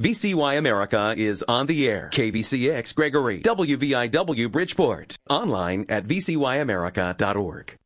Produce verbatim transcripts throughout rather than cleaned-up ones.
V C Y America is on the air. K B C X Gregory, W V I W Bridgeport. Online at v c y america dot org.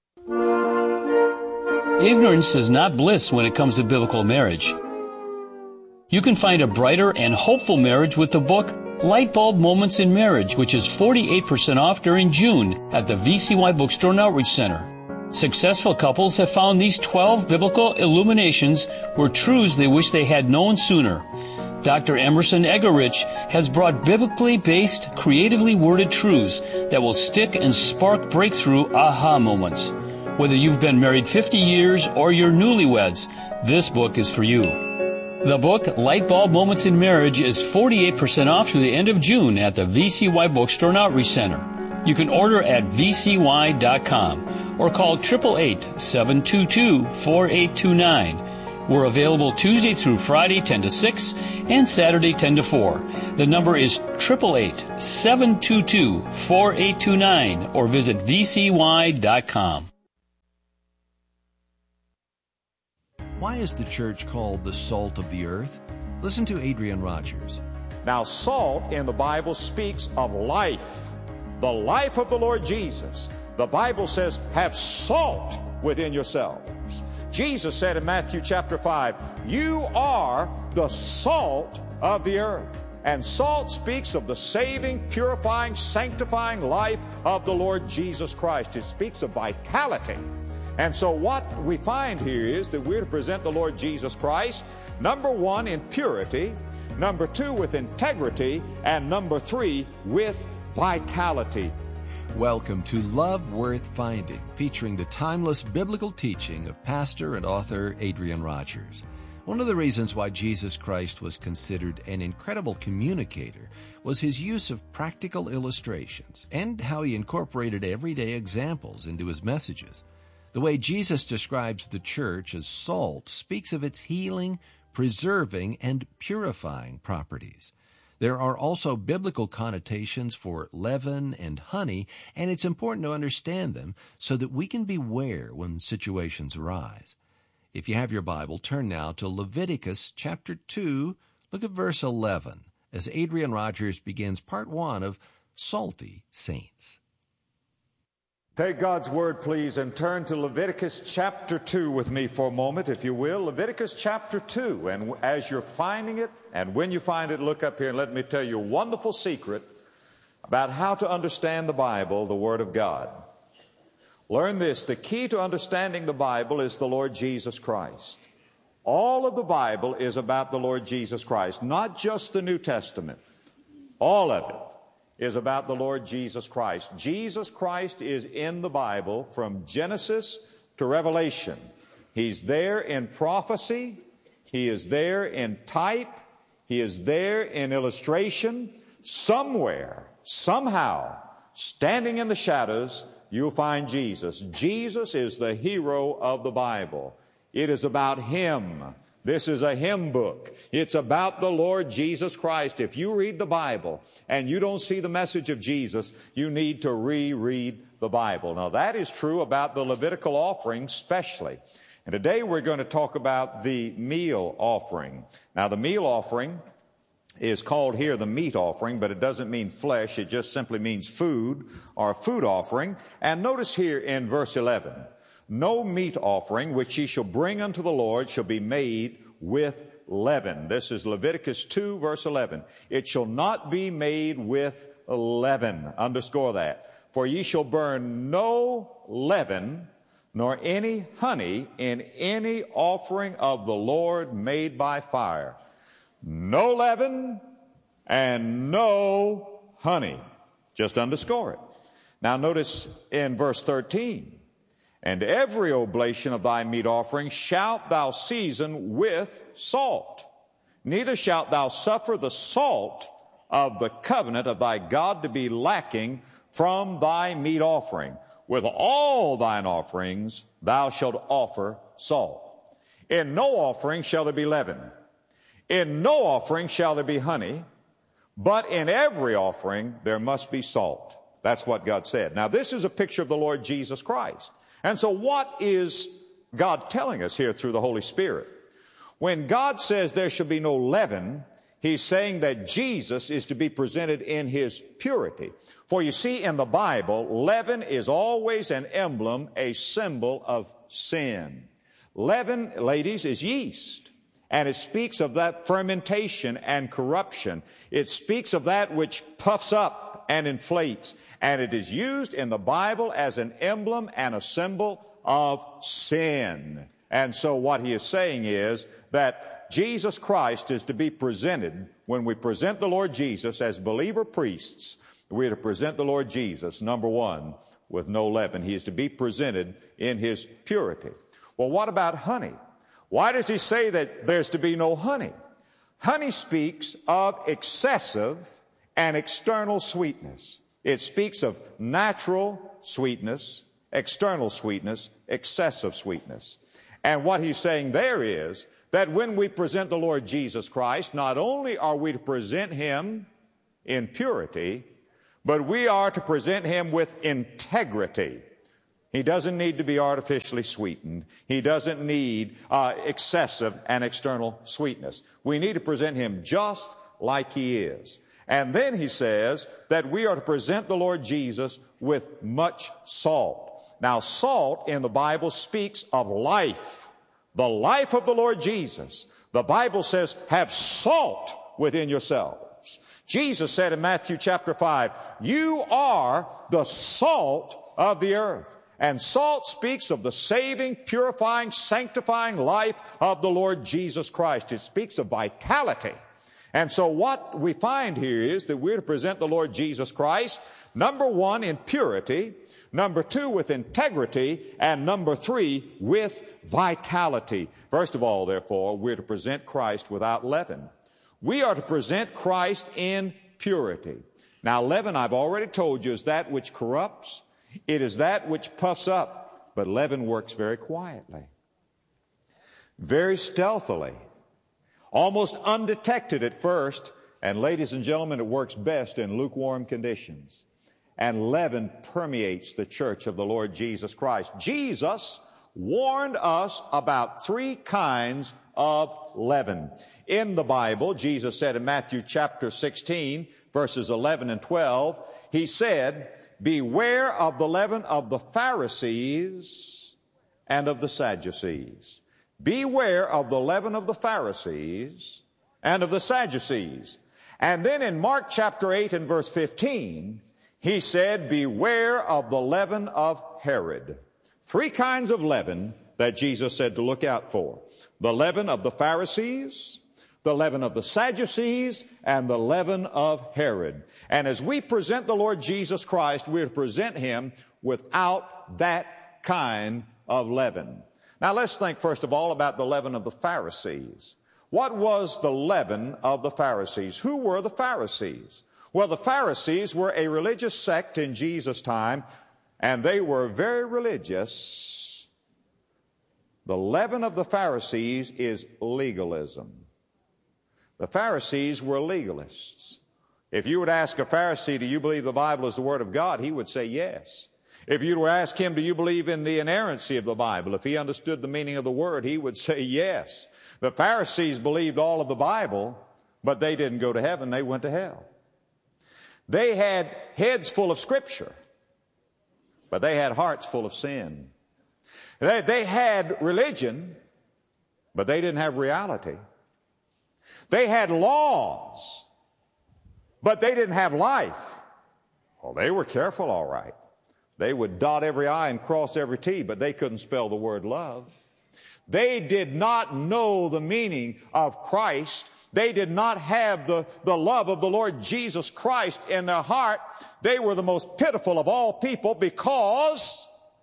Ignorance is not bliss when it comes to biblical marriage. You can find a brighter and hopeful marriage with the book Light Bulb Moments in Marriage, which is forty-eight percent off during June at the V C Y Bookstore and Outreach Center. Successful couples have found these twelve biblical illuminations were truths they wish they had known sooner. Doctor Emerson Egerich has brought biblically based, creatively worded truths that will stick and spark breakthrough aha moments. Whether you've been married fifty years or you're newlyweds, this book is for you. The book, Light Bulb Moments in Marriage, is forty-eight percent off through the end of June at the V C Y Bookstore and Outreach Center. You can order at v c y dot com or call eight eight eight, seven two two, four eight two nine. We're available Tuesday through Friday ten to six and Saturday ten to four. The number is eight eight eight, seven two two, four eight two nine or visit v c y dot com. Why is the church called the salt of the earth? Listen to Adrian Rogers. Now, salt in the Bible speaks of life, the life of the Lord Jesus. The Bible says, have salt within yourselves. Jesus said in Matthew chapter five, you are the salt of the earth. And salt speaks of the saving, purifying, sanctifying life of the Lord Jesus Christ. It speaks of vitality. And so what we find here is that we're to present the Lord Jesus Christ, number one, in purity, number two, with integrity, and number three, with vitality. Welcome to Love Worth Finding, featuring the timeless biblical teaching of pastor and author Adrian Rogers. One of the reasons why Jesus Christ was considered an incredible communicator was his use of practical illustrations and how he incorporated everyday examples into his messages. The way Jesus describes the church as salt speaks of its healing, preserving, and purifying properties. There are also biblical connotations for leaven and honey, and it's important to understand them so that we can beware when situations arise. If you have your Bible, turn now to Leviticus chapter two. Look at verse eleven as Adrian Rogers begins part one of Salty Saints. Take God's word, please, and turn to Leviticus chapter two with me for a moment, if you will. Leviticus chapter two. And as you're finding it, and when you find it, look up here and let me tell you a wonderful secret about how to understand the Bible, the Word of God. Learn this. The key to understanding the Bible is the Lord Jesus Christ. All of the Bible is about the Lord Jesus Christ, not just the New Testament. All of it is about the Lord Jesus Christ. Jesus Christ is in the Bible from Genesis to Revelation. He's there in prophecy. He is there in type. He is there in illustration. Somewhere, somehow, standing in the shadows, you'll find Jesus. Jesus is the hero of the Bible. It is about Him. This is a hymn book. It's about the Lord Jesus Christ. If you read the Bible and you don't see the message of Jesus, you need to reread the Bible. Now, that is true about the Levitical offering especially. And today we're going to talk about the meal offering. Now, the meal offering is called here the meat offering, but it doesn't mean flesh. It just simply means food or food offering. And notice here in verse eleven, no meat offering which ye shall bring unto the Lord shall be made with leaven. This is Leviticus two, verse eleven. It shall not be made with leaven. Underscore that. For ye shall burn no leaven, nor any honey in any offering of the Lord made by fire. No leaven and no honey. Just underscore it. Now notice in verse thirteen. And every oblation of thy meat offering shalt thou season with salt. Neither shalt thou suffer the salt of the covenant of thy God to be lacking from thy meat offering. With all thine offerings thou shalt offer salt. In no offering shall there be leaven. In no offering shall there be honey. But in every offering there must be salt. That's what God said. Now this is a picture of the Lord Jesus Christ. And so what is God telling us here through the Holy Spirit? When God says there shall be no leaven, He's saying that Jesus is to be presented in his purity. For you see, in the Bible, leaven is always an emblem, a symbol of sin. Leaven, ladies, is yeast. And it speaks of that fermentation and corruption. It speaks of that which puffs up and inflates. And it is used in the Bible as an emblem and a symbol of sin. And so what he is saying is that Jesus Christ is to be presented, when we present the Lord Jesus as believer priests, we are to present the Lord Jesus, number one, with no leaven. He is to be presented in his purity. Well, what about honey? Why does he say that there's to be no honey? Honey speaks of excessive and external sweetness. It speaks of natural sweetness, external sweetness, excessive sweetness. And what he's saying there is that when we present the Lord Jesus Christ, not only are we to present him in purity, but we are to present him with integrity. He doesn't need to be artificially sweetened. He doesn't need uh, excessive and external sweetness. We need to present him just like he is. And then he says that we are to present the Lord Jesus with much salt. Now, salt in the Bible speaks of life. The life of the Lord Jesus. The Bible says, have salt within yourselves. Jesus said in Matthew chapter five, you are the salt of the earth. And salt speaks of the saving, purifying, sanctifying life of the Lord Jesus Christ. It speaks of vitality. And so what we find here is that we're to present the Lord Jesus Christ, number one, in purity, number two, with integrity, and number three, with vitality. First of all, therefore, we're to present Christ without leaven. We are to present Christ in purity. Now, leaven, I've already told you, is that which corrupts. It is that which puffs up. But leaven works very quietly, very stealthily, almost undetected at first. And ladies and gentlemen, it works best in lukewarm conditions. And leaven permeates the church of the Lord Jesus Christ. Jesus warned us about three kinds of leaven. In the Bible, Jesus said in Matthew chapter sixteen, verses eleven and twelve, he said, beware of the leaven of the Pharisees and of the Sadducees. Beware of the leaven of the Pharisees and of the Sadducees. And then in Mark chapter eight and verse fifteen, he said, beware of the leaven of Herod. Three kinds of leaven that Jesus said to look out for. The leaven of the Pharisees, the leaven of the Sadducees, and the leaven of Herod. And as we present the Lord Jesus Christ, we're to present him without that kind of leaven. Now let's think first of all about the leaven of the Pharisees. What was the leaven of the Pharisees? Who were the Pharisees? Well, the Pharisees were a religious sect in Jesus' time, and they were very religious. The leaven of the Pharisees is legalism. The Pharisees were legalists. If you would ask a Pharisee, do you believe the Bible is the Word of God? He would say yes. If you were to ask him, do you believe in the inerrancy of the Bible? If he understood the meaning of the Word, he would say yes. The Pharisees believed all of the Bible, but they didn't go to heaven. They went to hell. They had heads full of Scripture, but they had hearts full of sin. They, they had religion, but they didn't have reality. They had laws, but they didn't have life. Well, they were careful, all right. They would dot every I and cross every T, but they couldn't spell the word love. They did not know the meaning of Christ. They did not have the, the love of the Lord Jesus Christ in their heart. They were the most pitiful of all people because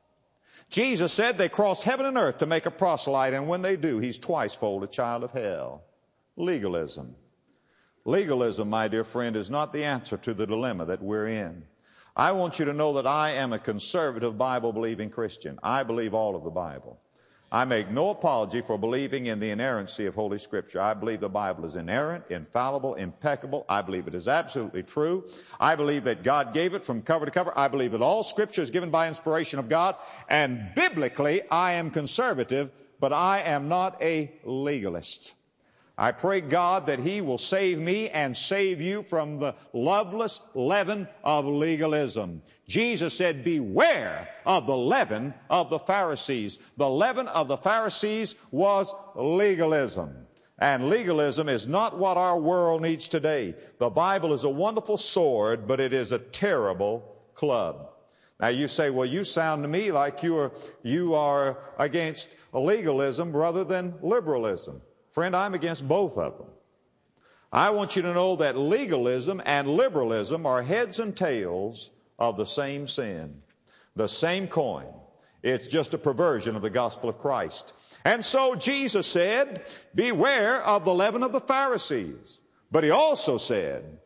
Jesus said they cross heaven and earth to make a proselyte, and when they do, he's twice-fold a child of hell. Legalism. Legalism, my dear friend, is not the answer to the dilemma that we're in. I want you to know that I am a conservative Bible-believing Christian. I believe all of the Bible. I make no apology for believing in the inerrancy of Holy Scripture. I believe the Bible is inerrant, infallible, impeccable. I believe it is absolutely true. I believe that God gave it from cover to cover. I believe that all Scripture is given by inspiration of God. And biblically, I am conservative, but I am not a legalist. I pray God that He will save me and save you from the loveless leaven of legalism. Jesus said, beware of the leaven of the Pharisees. The leaven of the Pharisees was legalism. And legalism is not what our world needs today. The Bible is a wonderful sword, but it is a terrible club. Now you say, well, you sound to me like you are, you are against legalism rather than liberalism. Friend, I'm against both of them. I want you to know that legalism and liberalism are heads and tails of the same sin, the same coin. It's just a perversion of the gospel of Christ. And so Jesus said, beware of the leaven of the Pharisees. But He also said,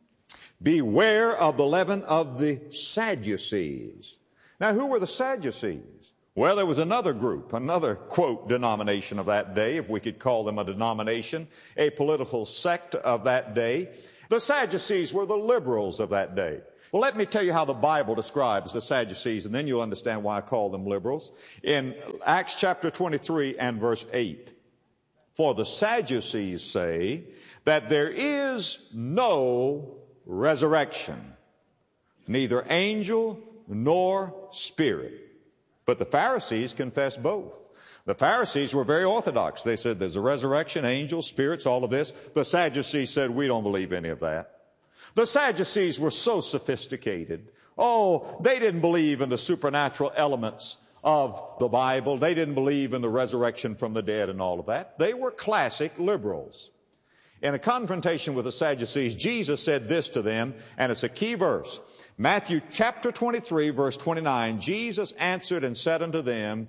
beware of the leaven of the Sadducees. Now, who were the Sadducees? Well, there was another group, another, quote, denomination of that day, if we could call them a denomination, a political sect of that day. The Sadducees were the liberals of that day. Well, let me tell you how the Bible describes the Sadducees, and then you'll understand why I call them liberals. In Acts chapter twenty-three and verse eight, for the Sadducees say that there is no resurrection, neither angel nor spirit. But the Pharisees confessed both. The Pharisees were very orthodox. They said there's a resurrection, angels, spirits, all of this. The Sadducees said, we don't believe any of that. The Sadducees were so sophisticated. Oh, they didn't believe in the supernatural elements of the Bible. They didn't believe in the resurrection from the dead and all of that. They were classic liberals. In a confrontation with the Sadducees, Jesus said this to them, and it's a key verse. Matthew chapter twenty-three, verse twenty-nine, Jesus answered and said unto them,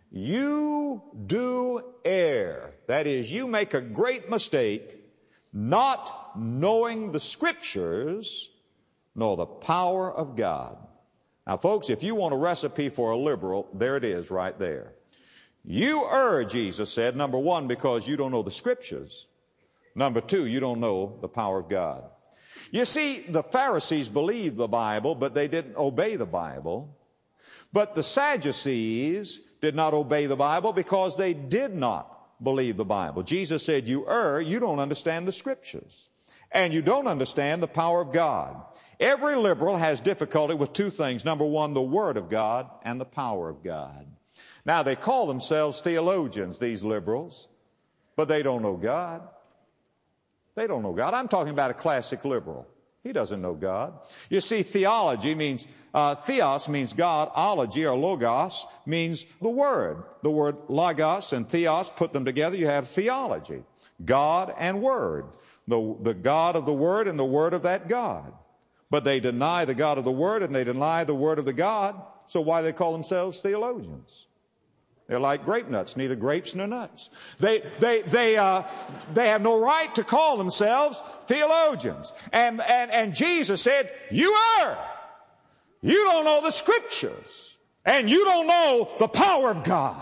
you do err. That is, you make a great mistake, not knowing the Scriptures, nor the power of God. Now, folks, if you want a recipe for a liberal, there it is right there. You err, Jesus said, number one, because you don't know the Scriptures. Number two, you don't know the power of God. You see, the Pharisees believed the Bible, but they didn't obey the Bible. But the Sadducees did not obey the Bible because they did not believe the Bible. Jesus said, you err, you don't understand the Scriptures, and you don't understand the power of God. Every liberal has difficulty with two things. Number one, the Word of God and the power of God. Now, they call themselves theologians, these liberals, but they don't know God. They don't know God. I'm talking about a classic liberal. He doesn't know God. You see, theology means, uh, theos means God, ology or logos means the Word. The word logos and theos, put them together, you have theology. God and Word. The, the God of the Word and the Word of that God. But they deny the God of the Word and they deny the Word of the God, so why do they call themselves theologians? They're like grape nuts, neither grapes nor nuts. They, they, they, uh, they have no right to call themselves theologians. And, and, and Jesus said, you are. You don't know the Scriptures. And you don't know the power of God.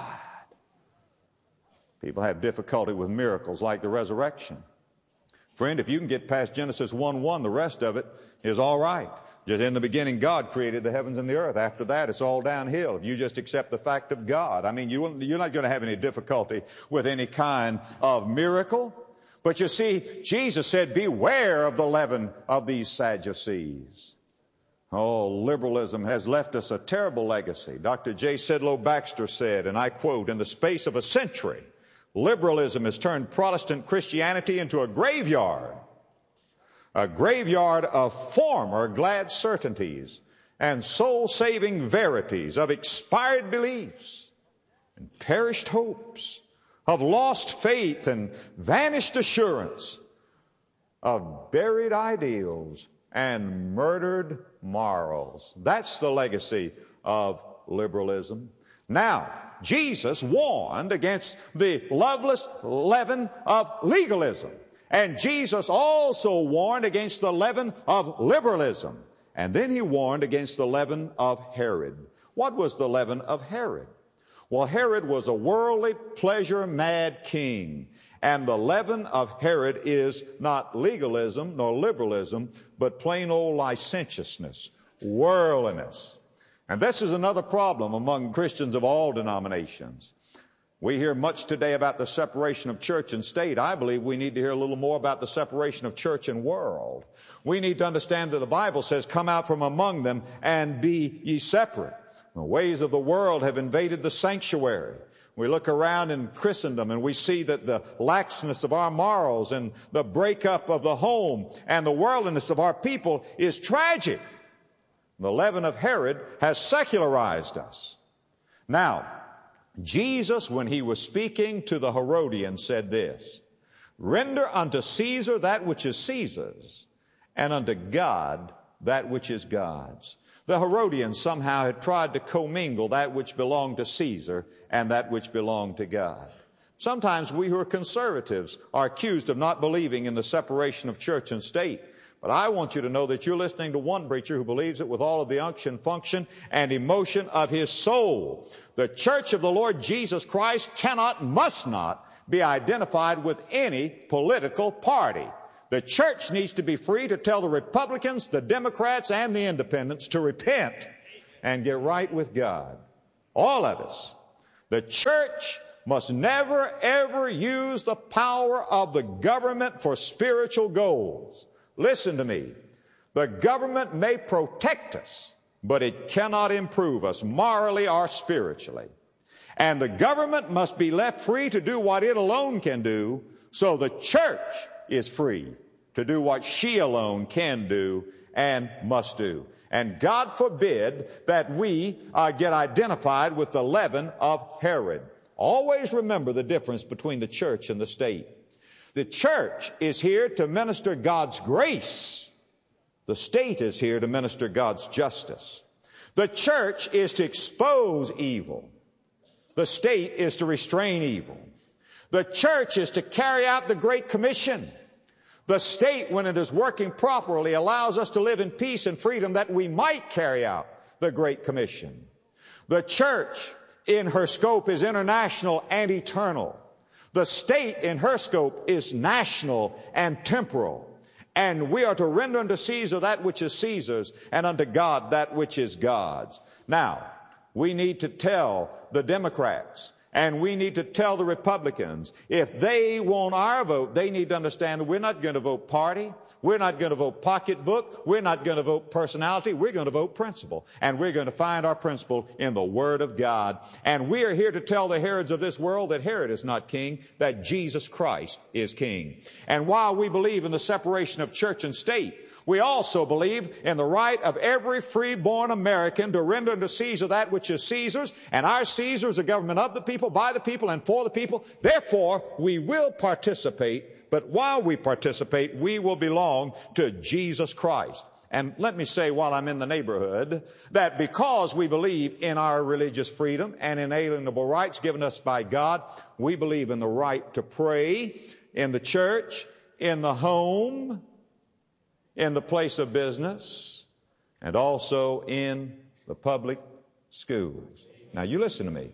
People have difficulty with miracles like the resurrection. Friend, if you can get past Genesis one one, the rest of it is all right. Just in the beginning, God created the heavens and the earth. After that, it's all downhill. If you just accept the fact of God. I mean, you, you're not going to have any difficulty with any kind of miracle. But you see, Jesus said, beware of the leaven of these Sadducees. Oh, liberalism has left us a terrible legacy. Doctor J. Sidlow Baxter said, and I quote, in the space of a century, liberalism has turned Protestant Christianity into a graveyard. A graveyard of former glad certainties and soul-saving verities, of expired beliefs and perished hopes, of lost faith and vanished assurance, of buried ideals and murdered morals. That's the legacy of liberalism. Now, Jesus warned against the loveless leaven of legalism. And Jesus also warned against the leaven of liberalism. And then he warned against the leaven of Herod. What was the leaven of Herod? Well, Herod was a worldly, pleasure-mad king. And the leaven of Herod is not legalism nor liberalism, but plain old licentiousness, worldliness. And this is another problem among Christians of all denominations. We hear much today about the separation of church and state. I believe we need to hear a little more about the separation of church and world. We need to understand that the Bible says, come out from among them and be ye separate. The ways of the world have invaded the sanctuary. We look around in Christendom and we see that the laxness of our morals and the breakup of the home and the worldliness of our people is tragic. The leaven of Herod has secularized us. Now, Jesus, when he was speaking to the Herodians, said this, render unto Caesar that which is Caesar's, and unto God that which is God's. The Herodians somehow had tried to commingle that which belonged to Caesar and that which belonged to God. Sometimes we who are conservatives are accused of not believing in the separation of church and state. But I want you to know that you're listening to one preacher who believes it with all of the unction, function, and emotion of his soul. The church of the Lord Jesus Christ cannot, must not be identified with any political party. The church needs to be free to tell the Republicans, the Democrats, and the Independents to repent and get right with God. All of us. The church must never, ever use the power of the government for spiritual goals. Listen to me. The government may protect us, but it cannot improve us morally or spiritually. And the government must be left free to do what it alone can do, so the church is free to do what she alone can do and must do. And God forbid that we uh, get identified with the leaven of Herod. Always remember the difference between the church and the state. The church is here to minister God's grace. The state is here to minister God's justice. The church is to expose evil. The state is to restrain evil. The church is to carry out the Great Commission. The state, when it is working properly, allows us to live in peace and freedom that we might carry out the Great Commission. The church, in her scope, is international and eternal. The state in her scope is national and temporal. And we are to render unto Caesar that which is Caesar's, and unto God that which is God's. Now, we need to tell the Democrats, and we need to tell the Republicans, if they want our vote, they need to understand that we're not going to vote party. We're not going to vote pocketbook. We're not going to vote personality. We're going to vote principle. And we're going to find our principle in the Word of God. And we are here to tell the Herods of this world that Herod is not king, that Jesus Christ is king. And while we believe in the separation of church and state, we also believe in the right of every free-born American to render unto Caesar that which is Caesar's, and our Caesar is a government of the people, by the people, and for the people. Therefore, we will participate, but while we participate, we will belong to Jesus Christ. And let me say while I'm in the neighborhood that because we believe in our religious freedom and inalienable rights given us by God, we believe in the right to pray in the church, in the home, in the place of business, and also in the public schools. Now, you listen to me.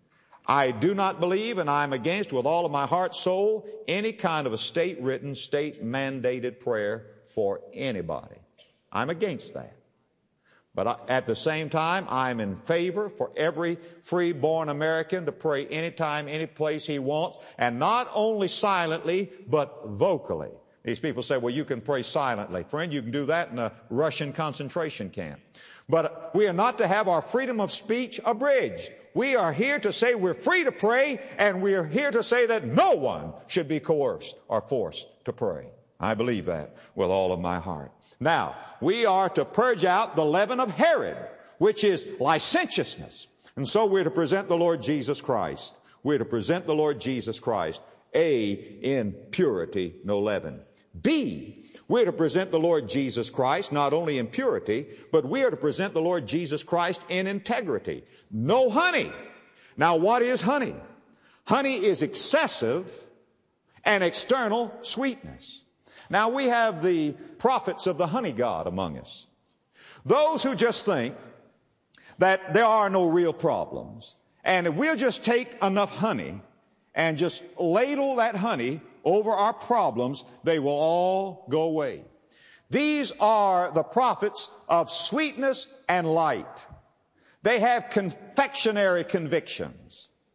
I do not believe, and I'm against with all of my heart, soul, any kind of a state-written, state-mandated prayer for anybody. I'm against that. But I, at the same time, I'm in favor for every free-born American to pray anytime, any place he wants, and not only silently, but vocally. These people say, well, you can pray silently. Friend, you can do that in a Russian concentration camp. But we are not to have our freedom of speech abridged. We are here to say we're free to pray, and we are here to say that no one should be coerced or forced to pray. I believe that with all of my heart. Now, we are to purge out the leaven of Herod, which is licentiousness. And so we're to present the Lord Jesus Christ. We're to present the Lord Jesus Christ. A, in purity, no leaven. B, we're to present the Lord Jesus Christ not only in purity, but we are to present the Lord Jesus Christ in integrity. No honey. Now, what is honey? Honey is excessive and external sweetness. Now, we have the prophets of the honey god among us. Those who just think that there are no real problems, and if we'll just take enough honey and just ladle that honey over our problems, they will all go away. These are the prophets of sweetness and light. They have confectionery convictions.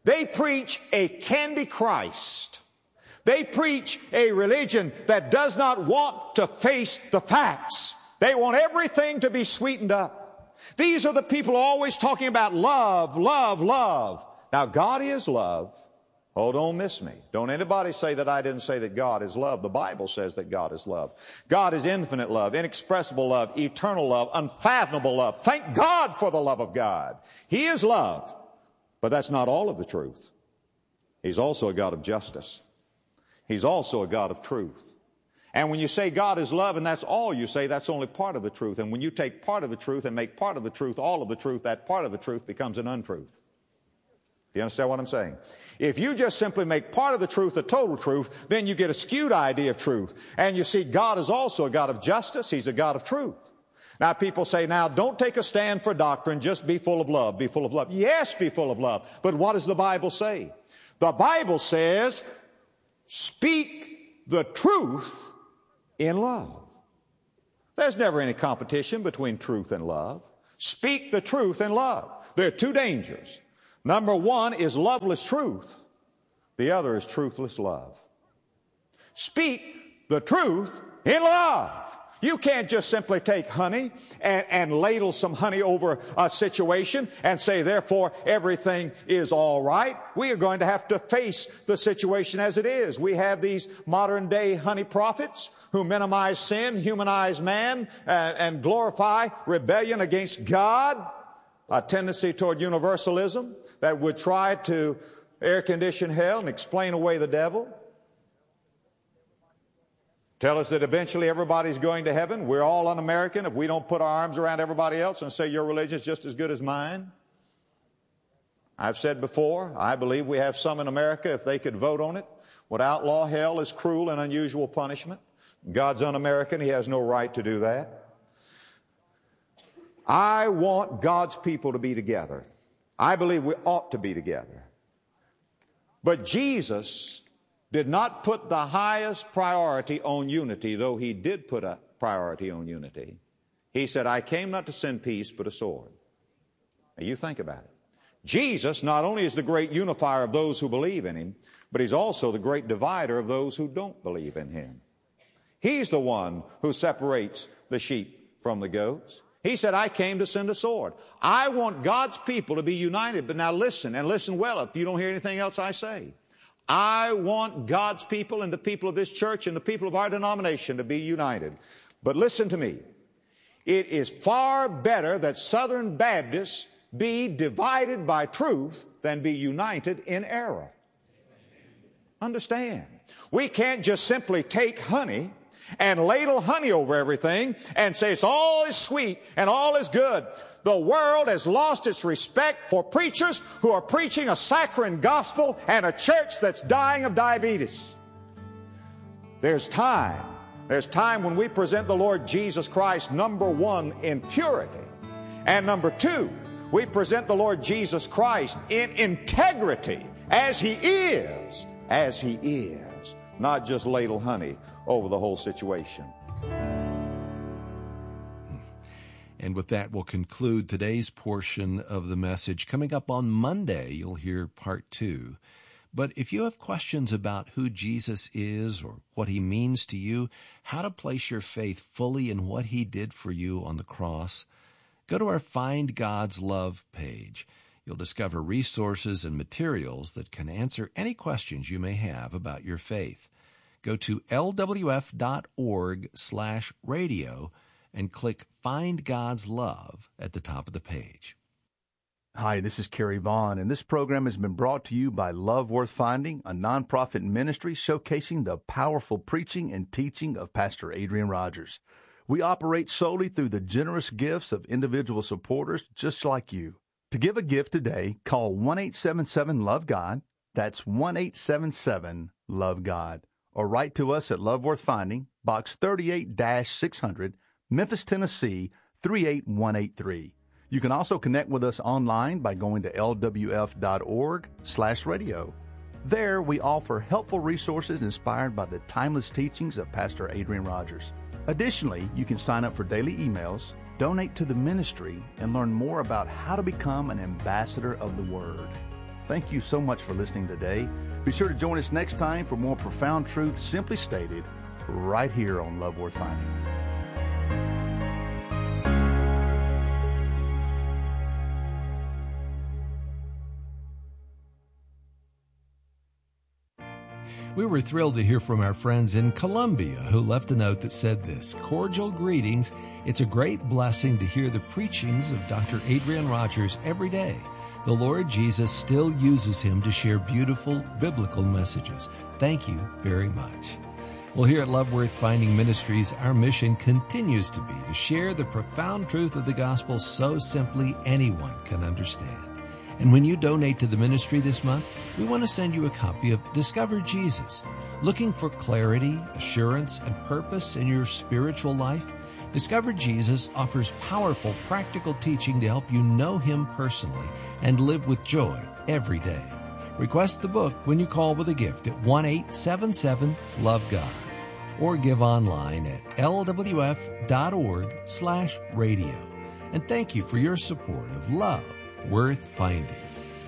They preach a candy Christ. They preach a religion that does not want to face the facts. They want everything to be sweetened up. These are the people always talking about love, love, love. Now, God is love. Oh, don't miss me. Don't anybody say that I didn't say that God is love. The Bible says that God is love. God is infinite love, inexpressible love, eternal love, unfathomable love. Thank God for the love of God. He is love, but that's not all of the truth. He's also a God of justice. He's also a God of truth. And when you say God is love and that's all you say, that's only part of the truth. And when you take part of the truth and make part of the truth all of the truth, that part of the truth becomes an untruth. Do you understand what I'm saying? If you just simply make part of the truth the total truth, then you get a skewed idea of truth. And you see, God is also a God of justice. He's a God of truth. Now, people say, now, don't take a stand for doctrine. Just be full of love. Be full of love. Yes, be full of love. But what does the Bible say? The Bible says, speak the truth in love. There's never any competition between truth and love. Speak the truth in love. There are two dangers. Number one is loveless truth. The other is truthless love. Speak the truth in love. You can't just simply take honey and, and ladle some honey over a situation and say, therefore, everything is all right. We are going to have to face the situation as it is. We have these modern day honey prophets who minimize sin, humanize man, and, and glorify rebellion against God, a tendency toward universalism that would try to air condition hell and explain away the devil. Tell us that eventually everybody's going to heaven. We're all un-American if we don't put our arms around everybody else and say your religion is just as good as mine. I've said before, I believe we have some in America, if they could vote on it, would outlaw hell as cruel and unusual punishment. God's un-American. He has no right to do that. I want God's people to be together. I believe we ought to be together. But Jesus did not put the highest priority on unity, though he did put a priority on unity. He said, I came not to send peace, but a sword. Now you think about it. Jesus not only is the great unifier of those who believe in him, but he's also the great divider of those who don't believe in him. He's the one who separates the sheep from the goats. He said, I came to send a sword. I want God's people to be united. But now listen, and listen well if you don't hear anything else I say. I want God's people and the people of this church and the people of our denomination to be united. But listen to me. It is far better that Southern Baptists be divided by truth than be united in error. Understand. We can't just simply take honey and ladle honey over everything and say it's all is sweet and all is good. The world has lost its respect for preachers who are preaching a saccharine gospel and a church that's dying of diabetes. There's time. There's time when we present the Lord Jesus Christ, number one, in purity. And number two, we present the Lord Jesus Christ in integrity as he is, as he is, not just ladle honey over the whole situation. And with that, we'll conclude today's portion of the message. Coming up on Monday, you'll hear part two. But if you have questions about who Jesus is or what he means to you, how to place your faith fully in what he did for you on the cross, go to our Find God's Love page. You'll discover resources and materials that can answer any questions you may have about your faith. Go to lwf.org slash radio and click Find God's Love at the top of the page. Hi, this is Kerry Vaughn, and this program has been brought to you by Love Worth Finding, a nonprofit ministry showcasing the powerful preaching and teaching of Pastor Adrian Rogers. We operate solely through the generous gifts of individual supporters just like you. To give a gift today, call one eight seven seven love God. That's one eight seven seven love God. Or write to us at Love Worth Finding, Box thirty-eight six hundred, Memphis, Tennessee, three eight one eight three. You can also connect with us online by going to lwf.org slash radio. There, we offer helpful resources inspired by the timeless teachings of Pastor Adrian Rogers. Additionally, you can sign up for daily emails, donate to the ministry, and learn more about how to become an ambassador of the Word. Thank you so much for listening today. Be sure to join us next time for more profound truth simply stated right here on Love Worth Finding. We were thrilled to hear from our friends in Colombia who left a note that said this: cordial greetings. It's a great blessing to hear the preachings of Doctor Adrian Rogers every day. The Lord Jesus still uses him to share beautiful biblical messages. Thank you very much. Well, here at Love Worth Finding Ministries, our mission continues to be to share the profound truth of the gospel so simply anyone can understand. And when you donate to the ministry this month, we want to send you a copy of Discover Jesus. Looking for clarity, assurance, and purpose in your spiritual life? Discover Jesus offers powerful, practical teaching to help you know Him personally and live with joy every day. Request the book when you call with a gift at one eight seven seven love God or give online at l w f dot org slash radio. And thank you for your support of Love Worth Finding.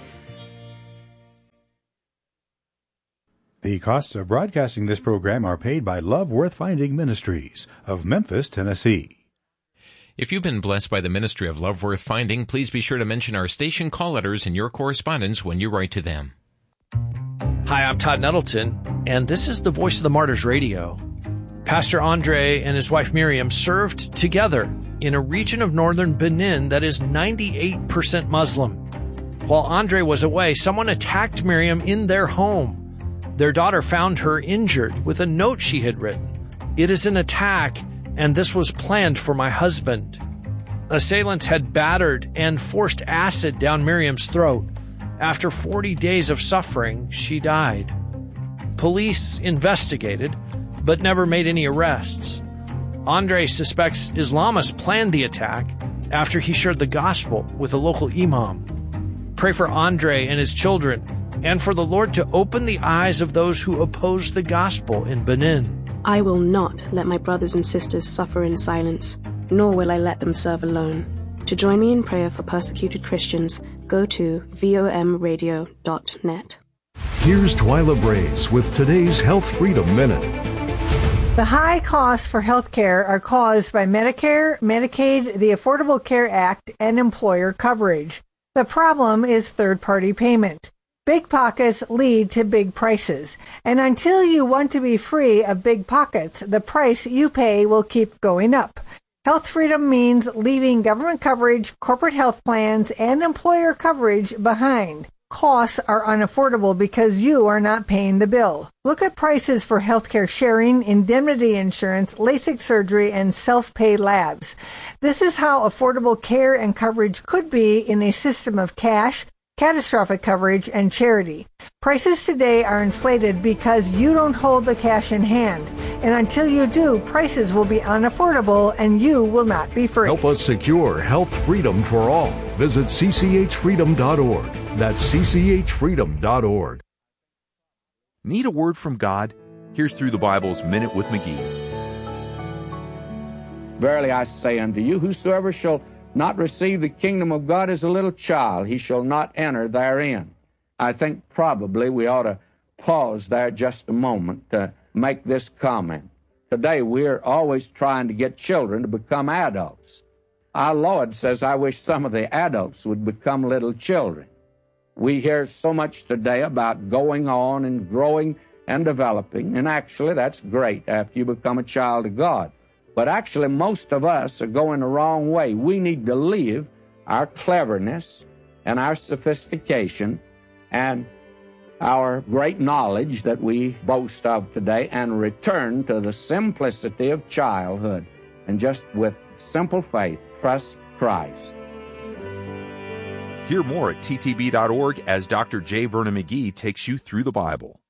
The costs of broadcasting this program are paid by Love Worth Finding Ministries of Memphis, Tennessee. If you've been blessed by the ministry of Love Worth Finding, please be sure to mention our station call letters in your correspondence when you write to them. Hi, I'm Todd Nettleton, and this is the Voice of the Martyrs Radio. Pastor Andre and his wife Miriam served together in a region of northern Benin that is ninety-eight percent Muslim. While Andre was away, someone attacked Miriam in their home. Their daughter found her injured with a note she had written. "It is an attack, and this was planned for my husband." Assailants had battered and forced acid down Miriam's throat. After forty days of suffering, she died. Police investigated, but never made any arrests. Andre suspects Islamists planned the attack after he shared the gospel with a local imam. Pray for Andre and his children, and for the Lord to open the eyes of those who oppose the gospel in Benin. I will not let my brothers and sisters suffer in silence, nor will I let them serve alone. To join me in prayer for persecuted Christians, go to v o m radio dot net. Here's Twyla Brace with today's Health Freedom Minute. The high costs for health care are caused by Medicare, Medicaid, the Affordable Care Act, and employer coverage. The problem is third-party payment. Big pockets lead to big prices, and until you want to be free of big pockets, the price you pay will keep going up. Health freedom means leaving government coverage, corporate health plans, and employer coverage behind. Costs are unaffordable because you are not paying the bill. Look at prices for healthcare sharing, indemnity insurance, LASIK surgery, and self-pay labs. This is how affordable care and coverage could be in a system of cash, catastrophic coverage, and charity. Prices today are inflated because you don't hold the cash in hand. And until you do, prices will be unaffordable and you will not be free. Help us secure health freedom for all. Visit c c h freedom dot org. That's c c h freedom dot org. Need a word from God? Here's Through the Bible's Minute with McGee. Verily I say unto you, whosoever shall not receive the kingdom of God as a little child, he shall not enter therein. I think probably we ought to pause there just a moment to make this comment. Today we're always trying to get children to become adults. Our Lord says, I wish some of the adults would become little children. We hear so much today about going on and growing and developing, and actually that's great after you become a child of God. But actually most of us are going the wrong way. We need to leave our cleverness and our sophistication and our great knowledge that we boast of today and return to the simplicity of childhood and just with simple faith trust Christ. Hear more at t t b dot org as Doctor J. Vernon McGee takes you through the Bible.